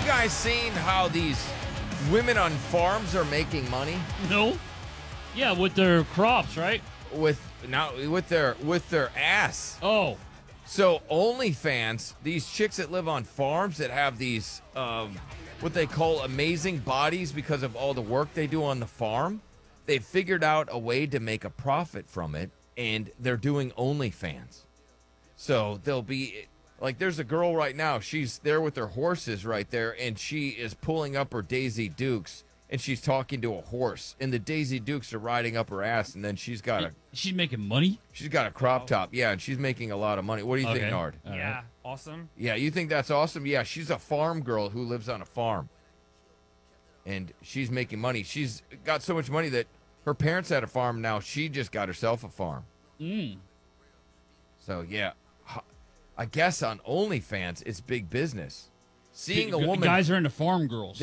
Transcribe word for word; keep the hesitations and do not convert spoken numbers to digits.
guys seen how these women on farms are making money No. Yeah, with their crops, right? with now with their with their ass? Oh. So OnlyFans, these chicks that live on farms that have these um, what they call amazing bodies because of all the work they do on the farm, they've figured out a way to make a profit from it, and they're doing OnlyFans. So they'll be like, there's a girl right now. She's there with her horses right there, and she is pulling up her Daisy Dukes, and she's talking to a horse, and the Daisy Dukes are riding up her ass, and then she's got a She's making money? she's got a crop top, yeah, and she's making a lot of money. What do you Okay. think, Nard? All yeah, right. awesome. Yeah, you think that's awesome? Yeah, she's a farm girl who lives on a farm, and she's making money. She's got so much money that her parents had a farm. Now she just got herself a farm. Mm. So yeah, h- I guess on OnlyFans it's big business. Seeing a G- woman Guys are into farm girls.